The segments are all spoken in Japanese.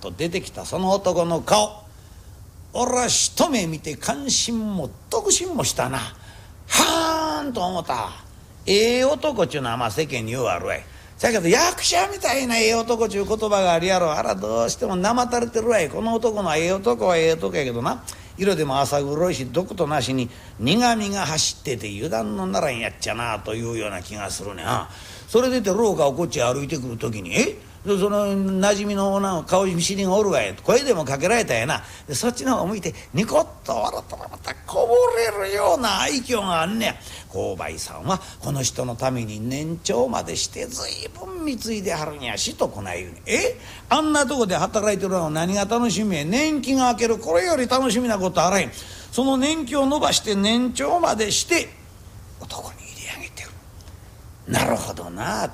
と出てきたその男の顔、俺は一目見て感心も得心もしたな。はーんと思った。ええ男ちゅうのはまあ世間にようあるわい。だけど役者みたいなええ男ちゅう言葉があるやろ。あらどうしてもなまたれてるわい。この男のええ男はええ男やけどな、色でも浅黒いし毒となしに苦みが走ってて油断のならんやっちゃなというような気がするね。それでて廊下をこっちへ歩いてくる時にその馴染みの女の顔見知りがおるわい。声でもかけられたやな。でそっちの方向いてニコッと笑ったらまたこぼれるような愛嬌があんねや。購買さんはこの人のために年長までして随分貢いではるんやしとこない言うに。あんなとこで働いてるのは何が楽しみや。年季が明けるこれより楽しみなことあらへん。その年季を伸ばして年長までして男に入れ上げてる。なるほどな。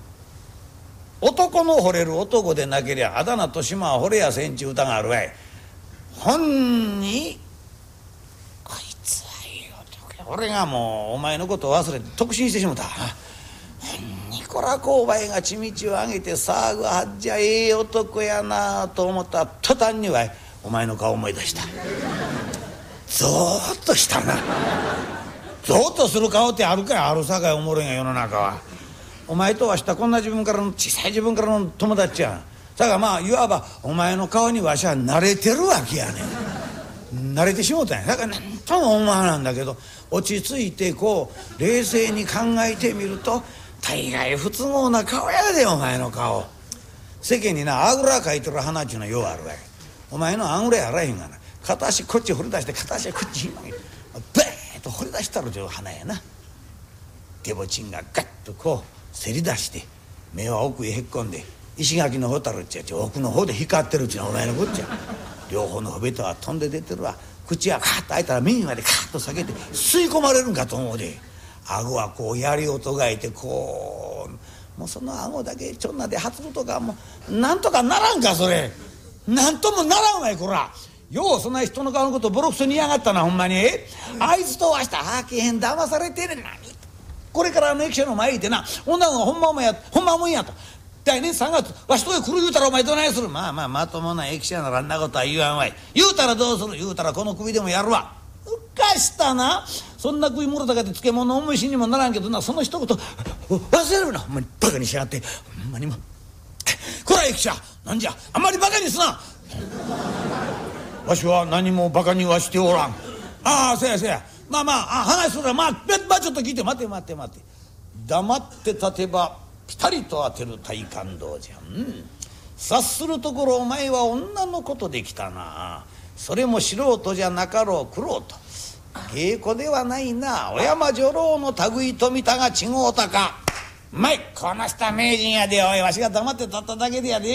男の惚れる男でなけりゃあだ名と島は惚れやせんちゅう歌があるわい。ほんにこいつはいい男や。俺がもうお前のことを忘れて得心してしもた。ほんにこら勾配が血道を上げて騒ぐはっじゃええ男やなと思った途端にはお前の顔を思い出した。ゾーッとしたな。ゾーッとする顔ってあるかい。あるさかいおもろいんや世の中は。お前とわしとこんな自分からの小さい自分からの友達やん。だからまあいわばお前の顔にわしは慣れてるわけやねん。慣れてしもたんや。だからなんとも思わなんだけど、落ち着いてこう冷静に考えてみると大概不都合な顔やでお前の顔。世間になあぐらかいてる花っちゅうのはようあるわけ。お前のあぐらやあらへんがな。片足こっち掘り出して片足こっちひんまげてベーッと掘り出したるという花やな。デボチンがガッとこうせり出して目は奥へへっこんで石垣のホタルっちゃ奥の方で光ってるっちゅうのはお前のこっちゃ。両方のほべたは飛んで出てるわ。口はカッと開いたら耳までカッと裂けて吸い込まれるんかと思うで。顎はこう槍をとがいてこうもうその顎だけちょんなで発るとかもうなんとかならんかそれ。なんともならんわいこら。ようそんな人の顔のことボロクソに嫌がったなほんまに。あいつとわしたはけへん騙されてる。何これから駅舎の前にいてな女がほんまもんやと来年3月わしとへ来る言うたらお前どないする。まあまあまともな駅舎ならあんなことは言わんわい。言うたらどうする。言うたらこの首でもやるわ。うかしたな。そんな食いもろたかって漬物の思いしにもならんけどな、その一言忘れるな。ほんまにバカにしやがって。ほんまにもこら駅舎なんじゃあんまりバカにすな。わしは何もバカにはしておらん。ああせやせやまあまあ話するらまあちょっと聞いて待て。黙って立てばピタリと当てる体感道じゃん。察するところお前は女のことできたな。それも素人じゃなかろう玄人。芸妓ではないな。小山女郎の類と見たが違うたか。うまいこの人は名人やで。おいわしが黙って立っただけでやで。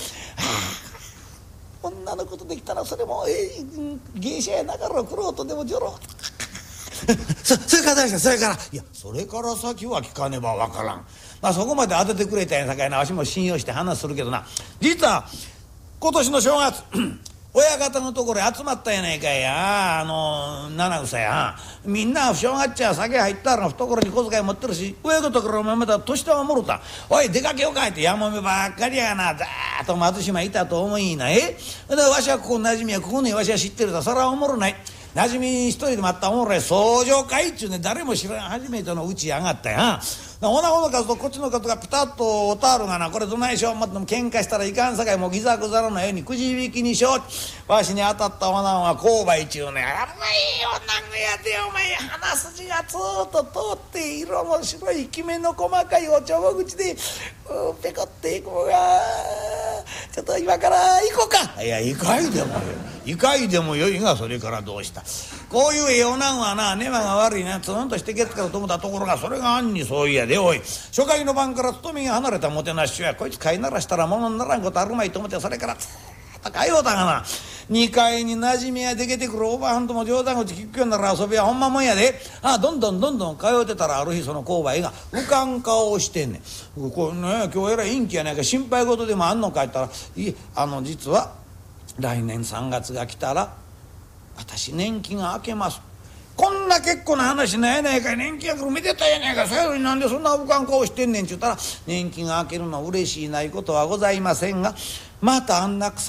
女のことできたらそれも芸者やなかろう玄人でも女郎それからいやそれから先は聞かねばわからん。まあそこまで当ててくれたんやさかいなわしも信用して話するけどな。実は今年の正月親方のところへ集まったやないかいや。七草やみんな正月ちゃ酒入ったら懐に小遣い持ってるし親方からお前また年玉もろた。おい出かけようかってやもめばっかりやがな。ざーっと松島いたと思いな。でわしはここ馴染みやここにわしは知ってるだ。それはおもろない。馴染み一人でもあったおもろい相乗会っちゅうね誰も知らん初めてのうち上がったやん。女子の数とこっちの数がピタッとおたるがなこれどないしよう。まっても喧嘩したらいかんさかいもうギザグザラのようにくじ引きにしよう。わしに当たった女は勾配ちゅうね。あらいい女がやでお前鼻筋がずーっと通って色の白いきめの細かいおちょぼ口でペコっていこうがちょっと今から行こうか。いや行かいでもよいがそれからどうした。こういうええ女はな根間が悪いなつんとしてけつからと思ったところがそれが暗にそういやで。おい初回の晩から勤めが離れたもてなしやこいつ飼いならしたらものにならんことあるまいと思ってそれからずっと通うたがな。2階に馴染みやでけてくるおばはんとも冗談口聞くようになる遊びはほんまもんやで。どんどん通うてたらある日その勾配が浮かん顔をしてんねん。これね今日えらい陰気やないか心配事でもあんのか言ったらいえ実は来年3月が来たら私年季が明けます。こんな結構な話なんやないかい。年季が来るめでたいやないか。最後になんでそんな浮かん顔してんねんちゅうたら年季が明けるの嬉しいないことはございませんがまたあんな草